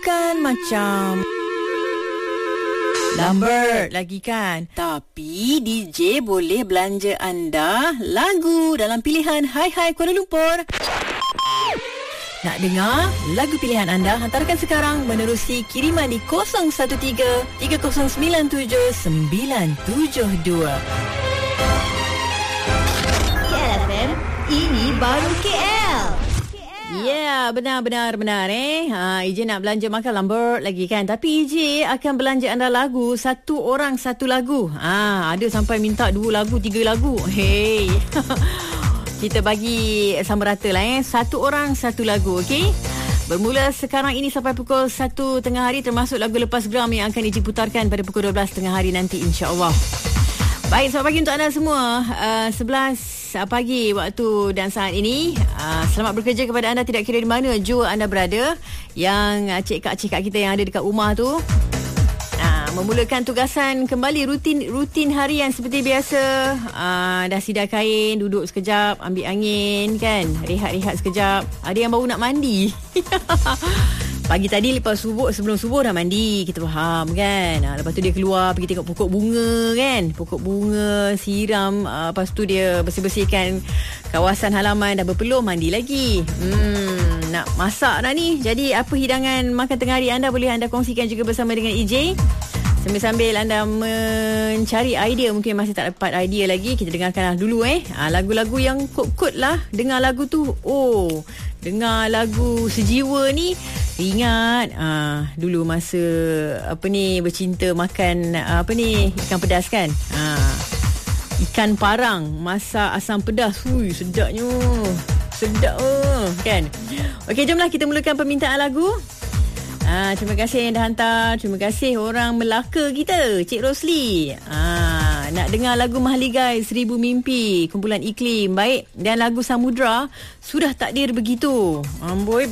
Kan macam Lambert lagi kan. Tapi DJ boleh belanja anda lagu dalam pilihan Hai Hai Kuala Lumpur. Nak dengar lagu pilihan anda? Hantarkan sekarang menerusi kiriman di 013-3097-972. KLFM, ini baru KL. Ya, benar. EJ nak belanja makan Lambert lagi kan. Tapi EJ akan belanja anda lagu, satu orang satu lagu. Ada sampai minta 2 lagu, 3 lagu. Hey. Kita bagi sama rata lah satu orang satu lagu, okey? Bermula sekarang ini sampai pukul 1 tengah hari, termasuk lagu lepas geram yang akan EJ putarkan pada pukul 12 tengah hari nanti, insya-Allah. Baik, selamat pagi untuk anda semua. 11 pagi waktu dan saat ini. Selamat bekerja kepada anda tidak kira di mana jua anda berada. Yang cik-kak kita yang ada dekat rumah tu. Memulakan tugasan kembali rutin harian seperti biasa. Dah sidar kain, duduk sekejap, ambil angin kan. Rehat sekejap. Ada yang baru nak mandi. Pagi tadi lepas subuh, sebelum subuh dah mandi, kita faham kan. Lepas tu dia keluar pergi tengok pokok bunga kan. Pokok bunga, siram, lepas tu dia bersih-bersihkan kawasan halaman, dah berpeluh, mandi lagi. Nak masak dah ni. Jadi apa hidangan makan tengah hari anda boleh anda kongsikan juga bersama dengan EJ. Sambil-sambil anda mencari idea, mungkin masih tak dapat idea lagi, kita dengarkanlah dulu lagu-lagu yang kod-kod lah. Dengar lagu tu, dengar lagu sejiwa ni, ingat dulu masa bercinta makan ikan pedas kan. Ikan parang masak asam pedas. Sedapnya. Sedap kan. Okey, jomlah kita mulakan permintaan lagu. Terima kasih yang dah hantar. Terima kasih orang Melaka kita, Cik Rosli. Nak dengar lagu Mahligai, Seribu Mimpi, kumpulan Iklim. Baik. Dan lagu Samudra, Sudah Takdir Begitu. Amboi,